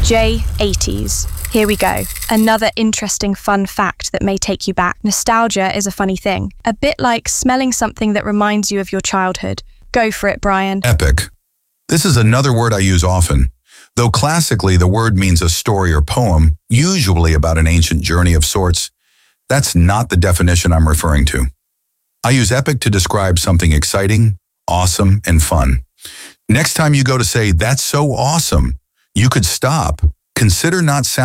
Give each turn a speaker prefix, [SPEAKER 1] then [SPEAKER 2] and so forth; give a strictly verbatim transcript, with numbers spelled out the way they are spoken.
[SPEAKER 1] J eighties. Here we go. Another interesting fun fact that may take you back. Nostalgia is a funny thing. A bit like smelling something that reminds you of your childhood. Go for it, Brian.
[SPEAKER 2] Epic. This is another word I use often. Though classically the word means a story or poem, usually about an ancient journey of sorts, that's not the definition I'm referring to. I use epic to describe something exciting, awesome, and fun. Next time you go to say, "That's so awesome," you could stop, consider not sounding